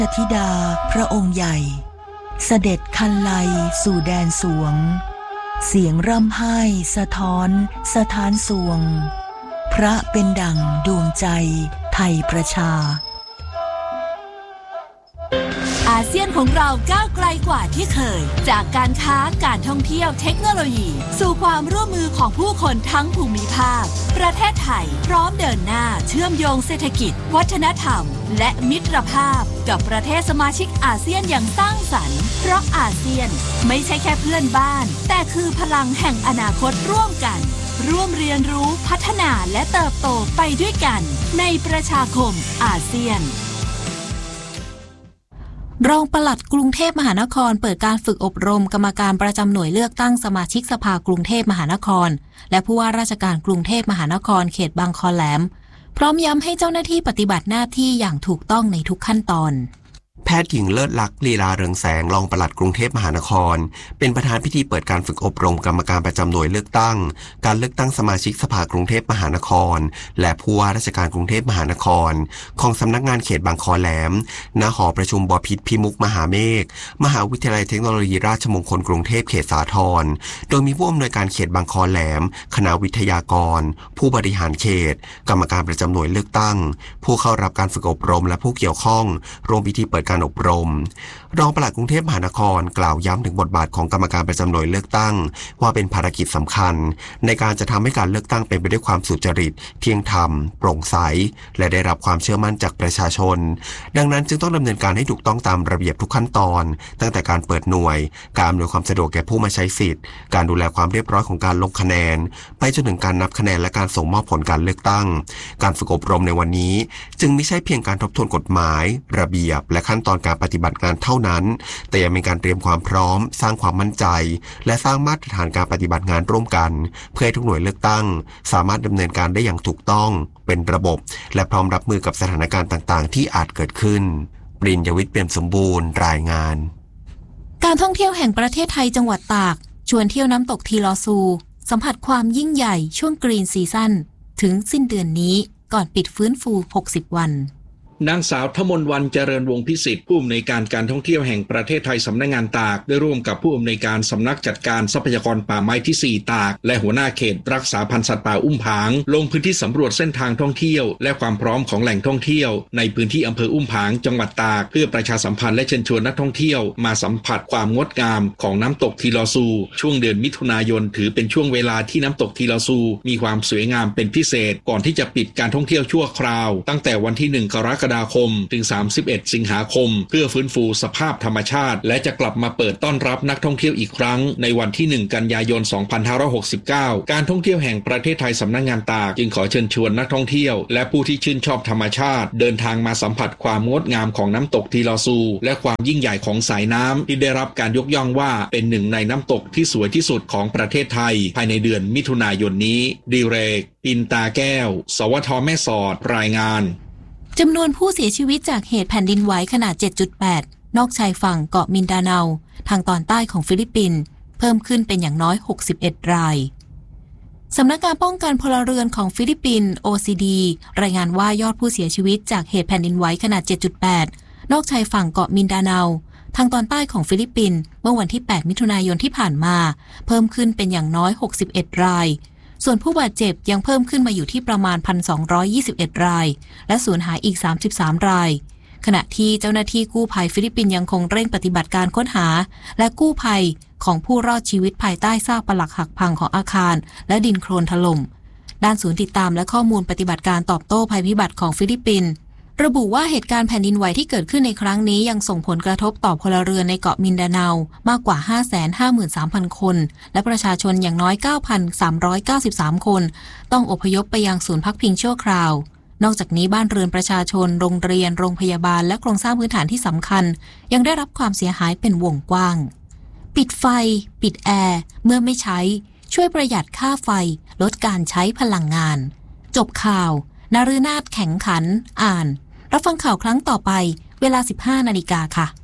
ธิดาพระองค์ใหญ่เสด็จคันไลสู่แดนสวงเสียงร่ำไห้สะท้อนสถานสวงพระเป็นดั่งดวงใจไทยประชาอาเซียนของเราก้าวไกลกว่าที่เคยจากการค้าการท่องเที่ยวเทคโนโลยีสู่ความร่วมมือของผู้คนทั้งภูมิภาคประเทศไทยพร้อมเดินหน้าเชื่อมโยงเศรษฐกิจวัฒนธรรมและมิตรภาพกับประเทศสมาชิกอาเซียนอย่างสร้างสรรค์เพราะอาเซียนไม่ใช่แค่เพื่อนบ้านแต่คือพลังแห่งอนาคตร่วมกันร่วมเรียนรู้พัฒนาและเติบโตไปด้วยกันในประชาคมอาเซียนรองปลัดกรุงเทพมหานครเปิดการฝึกอบรมกรรมการประจำหน่วยเลือกตั้งสมาชิกสภากรุงเทพมหานครและผู้ว่าราชการกรุงเทพมหานครเขตบางคอแหลมพร้อมย้ำให้เจ้าหน้าที่ปฏิบัติหน้าที่อย่างถูกต้องในทุกขั้นตอนแพทย์หญิงเลิศลักษณ์ลีลาเรืองแสงรองปลัดกรุงเทพมหานครเป็นประธานพิธีเปิดการฝึกอบรมกรรมการประจำหน่วยเลือกตั้งการเลือกตั้งสมาชิกสภากรุงเทพมหานครและผู้ว่าราชการกรุงเทพมหานครของสำนักงานเขตบางคอแหลมณหอประชุมบพิตรพิมุขมหาเมฆมหาวิทยาลัยเทคโนโลยีราชมงคลกรุงเทพเขตสาทรโดยมีผู้อำนวยการเขตบางคอแหลมคณะวิทยากรผู้บริหารเขตกรรมการประจำหน่วยเลือกตั้งผู้เข้ารับการฝึกอบรมและผู้เกี่ยวข้องร่วมพิธีเปิดการอบรมรองปลัดกรุงเทพมหานครกล่าวย้ำถึงบทบาทของกรรมการประจำหน่วยเลือกตั้งว่าเป็นภารกิจสำคัญในการจะทำให้การเลือกตั้งเป็นไปด้วยความสุจริตเที่ยงธรรมโปร่งใสและได้รับความเชื่อมั่นจากประชาชนดังนั้นจึงต้องดำเนินการให้ถูกต้องตามระเบียบทุกขั้นตอนตั้งแต่การเปิดหน่วยการอำนวยความสะดวกแก่ผู้มาใช้สิทธิ์การดูแลความเรียบร้อยของการลงคะแนนไปจนถึงการนับคะแนนและการส่งมอบผลการเลือกตั้งการฝึกอบรมในวันนี้จึงไม่ใช่เพียงการทบทวนกฎหมายระเบียบและขั้นตอนการปฏิบัติงานเท่านั้นแต่ยังเป็นการเตรียมความพร้อมสร้างความมั่นใจและสร้างมาตรฐานการปฏิบัติงานร่วมกันเพื่อให้ทุกหน่วยเลือกตั้งสามารถดำเนินการได้อย่างถูกต้องเป็นระบบและพร้อมรับมือกับสถานการณ์ต่างๆที่อาจเกิดขึ้นปริญญวิทย์เปี่ยมสมบูรณ์รายงานการท่องเที่ยวแห่งประเทศไทยจังหวัดตากชวนเที่ยวน้ำตกทีลอซูสัมผัสความยิ่งใหญ่ช่วงกรีนซีซั่นถึงสิ้นเดือนนี้ก่อนปิดฟื้นฟู60วันนางสาวธมนต์วรรณเจริญวงศ์พิสิทธิ์ผู้อำนวยการการท่องเที่ยวแห่งประเทศไทยสำนักงานตากได้ร่วมกับผู้อำนวยการสำนักจัดการทรัพยากรป่าไม้ที่4ตากและหัวหน้าเขตรักษาพันธุ์สัตว์ป่าอุ้มผางลงพื้นที่สำรวจเส้นทางท่องเที่ยวและความพร้อมของแหล่งท่องเที่ยวในพื้นที่อำเภออุ้มผางจังหวัดตากเพื่อประชาสัมพันธ์และเชิญชวนนักท่องเที่ยวมาสัมผัสความงดงามของน้ำตกทีลอซูช่วงเดือนมิถุนายนถือเป็นช่วงเวลาที่น้ำตกทีลอซูมีความสวยงามเป็นพิเศษก่อนที่จะปิดการท่องเที่ยวชั่วคราวตั้งแต่วันที่1 กรกฎาคมถึง31 สิงหาคมเพื่อฟื้นฟูสภาพธรรมชาติและจะกลับมาเปิดต้อนรับนักท่องเที่ยวอีกครั้งในวันที่1 กันยายน 2569 การท่องเที่ยวแห่งประเทศไทยสำนักงานตากจึงขอเชิญชวนนักท่องเที่ยวและผู้ที่ชื่นชอบธรรมชาติเดินทางมาสัมผัสความงดงามของน้ำตกทีลอซูและความยิ่งใหญ่ของสายน้ำที่ได้รับการยกย่องว่าเป็นหนึ่งในน้ำตกที่สวยที่สุดของประเทศไทยภายในเดือนมิถุนายนนี้ดิเรกปินตาแก้วสวทแม่สอดรายงานจำนวนผู้เสียชีวิตจากเหตุแผ่นดินไหวขนาด 7.8 นอกชายฝั่งเกาะมินดาเนาทางตอนใต้ของฟิลิปปินส์เพิ่มขึ้นเป็นอย่างน้อย61รายสำนักงานป้องกันพลเรือนของฟิลิปปินส์ OCD รายงานว่ายอดผู้เสียชีวิตจากเหตุแผ่นดินไหวขนาด 7.8 นอกชายฝั่งเกาะมินดาเนาทางตอนใต้ของฟิลิปปินส์เมื่อวันที่8มิถุนายนที่ผ่านมาเพิ่มขึ้นเป็นอย่างน้อย61รายส่วนผู้บาดเจ็บยังเพิ่มขึ้นมาอยู่ที่ประมาณ 1,221 รายและสูญหายอีก33รายขณะที่เจ้าหน้าที่กู้ภัยฟิลิปปินส์ยังคงเร่งปฏิบัติการค้นหาและกู้ภัยของผู้รอดชีวิตภายใต้ซากปรักหักพังของอาคารและดินโคลนถล่มด้านศูนย์ติดตามและข้อมูลปฏิบัติการตอบโต้ภัยพิบัติของฟิลิปปินส์ระบุว่าเหตุการณ์แผ่นดินไหวที่เกิดขึ้นในครั้งนี้ยังส่งผลกระทบต่อพลเรือนในเกาะมินดาเนามากกว่า 553,000 คนและประชาชนอย่างน้อย 9,393 คนต้องอพยพไปยังศูนย์พักพิงชั่วคราวนอกจากนี้บ้านเรือนประชาชนโรงเรียนโรงพยาบาลและโครงสร้างพื้นฐานที่สำคัญยังได้รับความเสียหายเป็นวงกว้างปิดไฟปิดแอร์เมื่อไม่ใช้ช่วยประหยัดค่าไฟลดการใช้พลังงานจบข่าวนฤนาถแข็งขันอ่านรับฟังข่าวครั้งต่อไปเวลา 15 นาฬิกาค่ะ